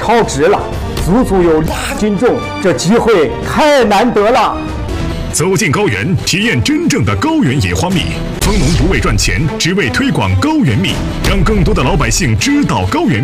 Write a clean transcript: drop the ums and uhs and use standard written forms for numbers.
超值了，足足有2斤重，这机会太难得了。 走进高原，体验真正的高原野花蜜。蜂农不为赚钱，只为推广高原蜜，让更多的老百姓知道高原蜜。